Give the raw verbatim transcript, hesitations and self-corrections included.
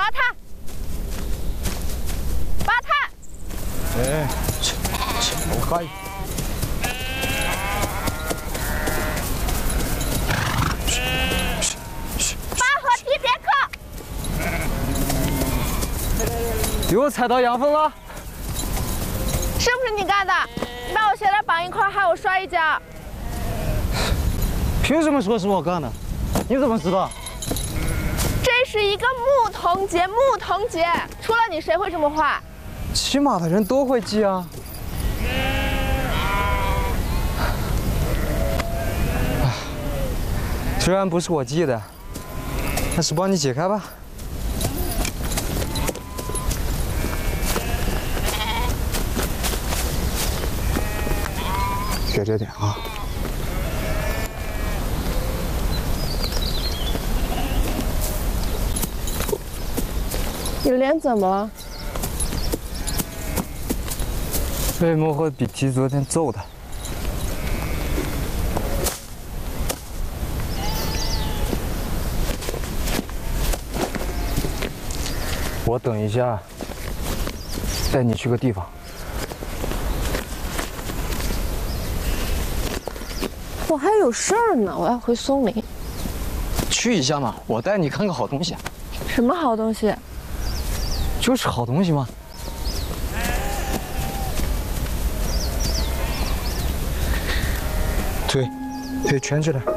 扒他，扒他！ 哎，切切，我可以。 拔河提别克。 又踩到羊粪了？ 是不是你干的？你把我鞋带绑一块，害我摔一跤。 凭什么说是我干的？你怎么知道？ 这是一个牧童节，牧童节，除了你谁会这么画？ 骑马的人都会记啊。虽然不是我记的，但是帮你解开吧。学着点啊。 你脸怎么了？ 被莫和比提昨天揍的。我等一下带你去个地方。 我还有事儿呢，我要回松林。 去一下嘛，我带你看个好东西。 什么好东西？ 就是好东西嘛。推，推圈起来。